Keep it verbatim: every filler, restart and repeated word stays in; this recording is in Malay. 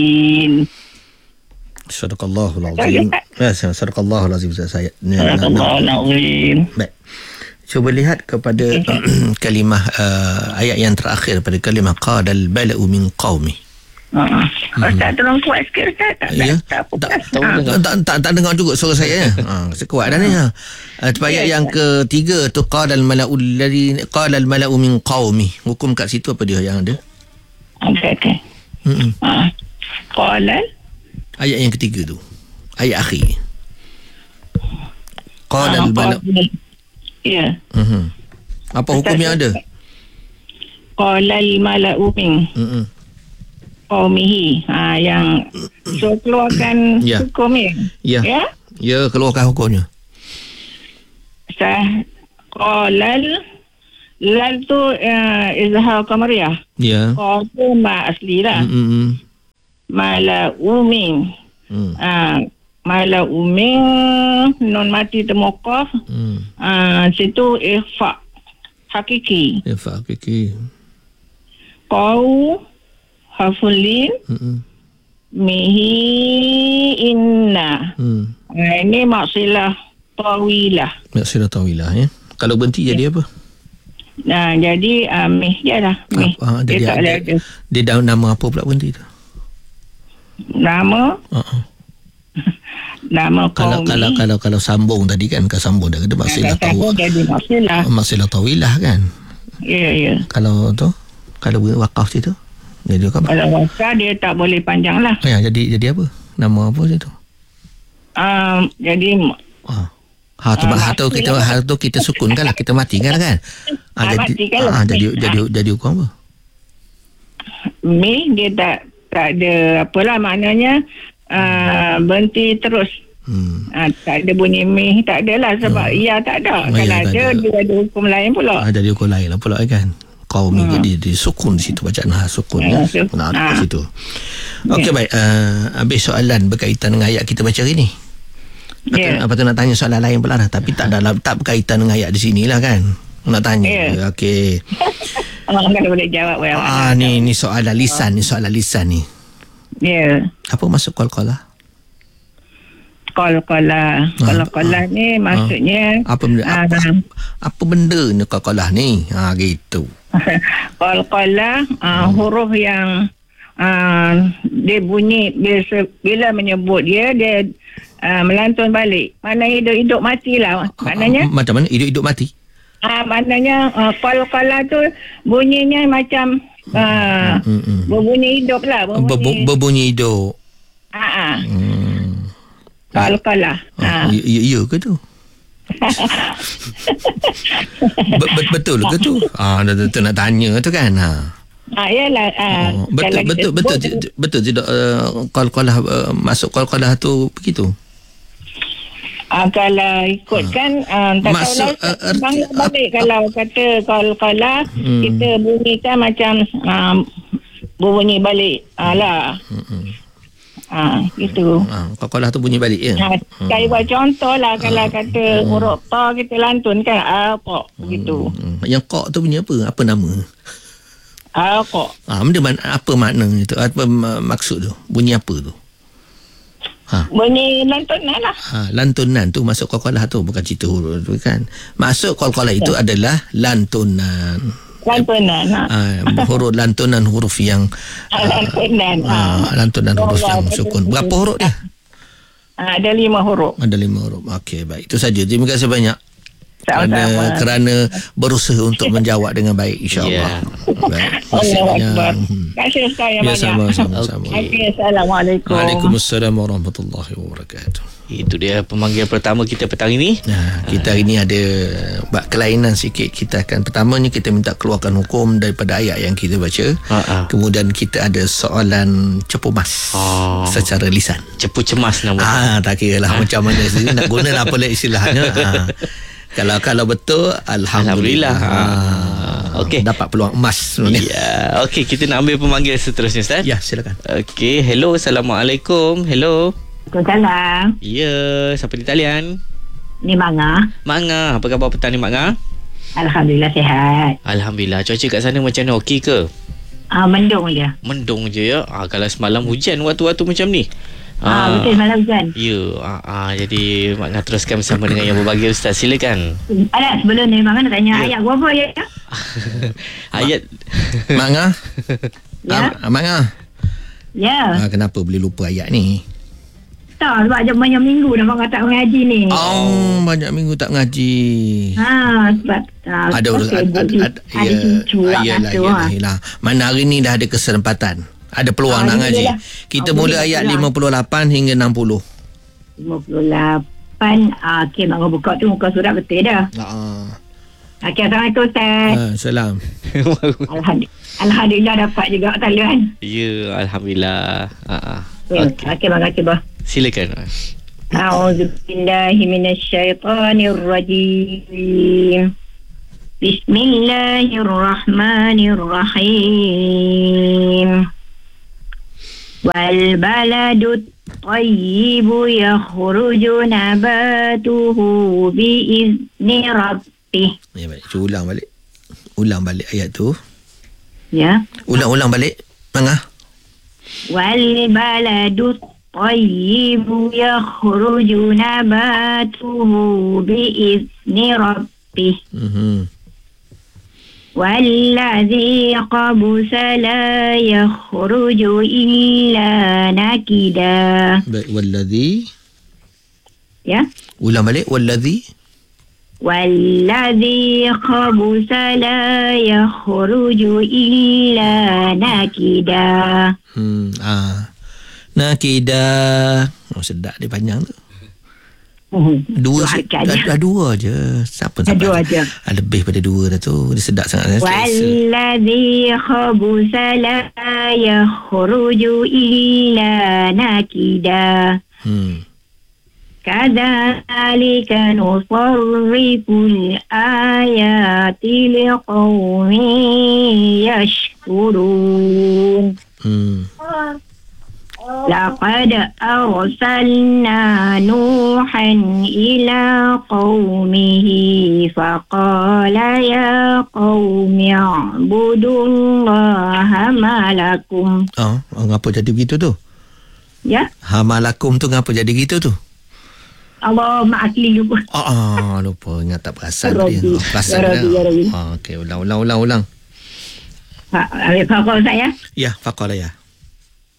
Sadaqallahul azim. Ya, sadaqallahul azim saya. Sadaqallahul azim. Baik. Cuba lihat kepada kalimah uh, ayat yang terakhir pada kalimah qadal bala'u min qaumi. Uh, hmm. Ustaz tolong kuat sikit Ustaz. Tak, ya? tak, tak, tak, tak, tak, tak, tak, tak dengar juga suara saya. ha, saya kuat dah ni. Ha. Uh, ayat yang ketiga tu qadal mala'u alladhi qadal mala'u min qaumi. Hukum kat situ apa dia yang ada? Okey okey. Hmm. Ha. Qadal ayat yang ketiga tu. Ayat akhir. Qadal bala'u. Ya. Uh-huh. Apa hukum yang ada? Qalal mala'u min uh-huh. qaumihi. Ha, yang so keluarkan ya. hukum ya. Ya. Ya, ya keluarkan hukumnya. Sah qalal lal tu uh, izhar qamariyah. Ya. Qal tu ma asli lah. Uh-huh. Mala'u min. Hmm. Ah, Mala uming non mati temokaf. Hmm. Uh, situ ikhfa hakiki. Ikhfa hakiki. Qau hafulin. Hmm. Mihi inna. Hmm. Uh, ini maksilah tawilah. Maksilah tawilah ya. Kalau berhenti jadi apa? Nah, jadi uh, mih je lah. Mih. Ah, dia, dia, dia, dia, dia dah nama apa pula berhenti tu? Nama? Uh-uh. Nama kalau kaum kalau ni. kalau kalau sambung tadi kan ke sambung dah ada maksilah tawilah. Jadi maksilah. Maksilah tawilah kan. Ya ya. Kalau tu kalau wakaf situ jadi apa? Kalau wakaf dia tak boleh panjang lah. Ya, jadi jadi apa? Nama apa situ? Um, jadi ah. Ha tu uh, ha tu kita ha tu kita sukunkan lah, kita matikan kan. Ah ha, jadi ah ha, jadi jadi jadi hukum apa? Mi dia tak tak ada apalah maknanya. Uh, berhenti terus. Hmm. Uh, tak ada bunyi mih, tak ada lah sebab hmm. ia tak ada. Oh, kalau ya, ada, ada, dia ada hukum lain pula. Ada hukum lain lah pula kan. Kaum hmm. jadi di sukun di situ bacaan ha sukun ya. ya. Nah, ha. Di situ. Okey, ya. Baik. Uh, habis soalan berkaitan dengan ayat kita baca hari ni. Ya. Apa tu nak tanya soalan lain pula dah, tapi tak dalam tak berkaitan dengan ayat di sinilah kan. Nak tanya. Ya. Okey. Orang kan boleh jawab. Ah ni ni soalan lisan, ni soalan lisan ni. Ya. Apa maksud qalqalah? Qalqalah. Qalqalah ha, ni maksudnya apa benda, uh, apa, apa benda ni qalqalah ni? Ha gitu. Qalqalah uh, huruf yang uh, dia bunyi bila, bila menyebut dia dia uh, melantun balik. Mana hidup-hidup matilah. Maknanya uh, macam mana hidup-hidup mati? Ah uh, maknanya uh, qalqalah tu bunyinya macam Ah, mm, mm, mm. berbunyi hidup lah. Berbunyi, Ber, berbunyi hidup. Ah, hmm. Qalqalah. Ah, ya, ya ke tu? Betul ke tu? Ah, dah tu nak tanya tu kan. Ha. Ah, yalah. Ah, oh, betul betul betul betul, betul tidak uh, qalqalah uh, masuk qalqalah tu begitu. Ah, kalau ikutkan ah, tak Maksud, tahu lah uh, balik, balik kalau kata qalqalah hmm. kita bunyikan macam ah, berbunyi balik ah, lah hmm. ah, gitu ah, qalqalah tu bunyi balik ya ah, saya hmm. buat contoh lah kalau ah. kata huruf ta kita lantun kan ah, kok begitu hmm. yang kok tu bunyi apa? Apa nama? ah, kok ah, benda, apa makna itu? Apa maksud tu? Bunyi apa tu? Ha. Bunyi lantunan lah. Ha, lantunan tu masuk qalqalah tu, bukan cerita huruf tu kan. Maksud qalqalah itu ya. adalah lantunan. Lantunan. Ha. Ha, huruf lantunan huruf yang ha, lantunan. Ha, ha, lantunan huruf oh, yang sukun. Berapa huruf dia? Ha, ada lima huruf. Ada lima huruf. Okey, baik. Itu saja. Terima kasih banyak. Kerana, kerana berusaha untuk menjawab dengan baik, insya-Allah. Yeah. Baik. Allahuakbar. Terima kasih sekali banyak. Ya, sama-sama. sama. Okay. Assalamualaikum. Waalaikumsalam warahmatullahi wabarakatuh. Itu dia pemanggil pertama kita petang ini. Nah, kita hari ini ada bak kelainan sikit. Kita akan pertamanya kita minta keluarkan hukum daripada ayat yang kita baca. Uh-uh. Kemudian kita ada soalan cepu mas oh. secara lisan. Cepu cemas nama. Ah, tak kira lah ha? macam mana nak guna apa lah istilahnya. Ah. Kalau kalau betul alhamdulillah. alhamdulillah. Ha. Okey. Dapat peluang emas sebenarnya. Ya. Okey, kita nak ambil pemanggil seterusnya Ustaz. Ya, silakan. Okey, hello, assalamualaikum. Hello. Waalaikumsalam. Ya, siapa di talian? Ni Manga. Manga, apa khabar petang ni Manga? Alhamdulillah sihat. Alhamdulillah. Cuaca kat sana macam mana? Okey ke? Ah, mendung je. Mendung je ya. Ah, kalau semalam hujan waktu-waktu macam ni. Ah, betul malam hujan. Ya, ah, ah, jadi Mak Ngah teruskan bersama dengan yang berbahagia Ustaz. Silakan. Ada sebelum ni Mak Ngah nak tanya Ya. ayat berapa ya? Ayat Mak Ngah. Ya. Ah, Mak Ngah. Ya. Ah, kenapa boleh lupa ayat ni? Tak, sebab jam banyak minggu dah Mak Ngah tak mengaji ni. Oh, banyak minggu tak ngaji. Ha, sebab ah, Ada urus ada, sibuk ada, ju- ada, ada ya, cucu lah ayalah, kata, ayalah, ha. ayalah. Mana hari ni dah ada kesempatan. Ada peluang Ah, nak ya, ngaji. yalah. Kita Ah, mula boleh ayat lah. lima puluh lapan hingga enam puluh. lima puluh lapan. Ah, okey, Mak Ngah buka tu muka surat betul dah. Ah. Okey, Assalamualaikum Ustaz. Ah, salam. Alhamdulillah, Alhamdulillah dapat juga talian. Ya, alhamdulillah. Ah, ah. Okey, Okey. okay, Mak Ngah cuba. Silakan. A'udzubillahi minasyaitonirrajim. Bismillahirrahmanirrahim. Wal baladut tayyibu yakhruju nabatuhu biizni rabbih. Ya, baik. Cuba ulang balik. Ulang balik ayat tu. Ya. Ulang-ulang balik. Mangah. Wal baladut tayyibu yakhruju nabatuhu biizni rabbih. Mhm. والذي قبس لا يخرج إلا نكدا. Baik. Walladhi. Ya. Ulang balik. Walladhi. والذي خبث لا يخرج إلا نكدا. Hmm. Ah. Nakidah. Oh, sedap dia panjang tu. Hmm. Dua, Dua se- harakat dah, je. dah dua je. Siapa Dah sampai dua je. Ah, lebih pada dua dah tu. Dia sedap sangat. والذي خبث لا يخرج إلا نكدا. Hmm. كذلك نصرف الآيات لقوم يشكرون. Hmm. لقد أرسلنا نوحا إلى قومه فقال يا قوم اعبدوا الله ما لكم. Oh, oh, ngapa jadi begitu tu? Ya, Hamalakum tu ngapa jadi gitu tu? Allah ma'akli lupa. Ah, ah, lupa. Ingat tak perasan Ya tadi. Rabbi. Oh, perasan Ya Rabbi, dia. ya Rabbi. Ah, okey, ulang, ulang, ulang, ulang. Pak, ambil pakar saya. Ya, faqala ya.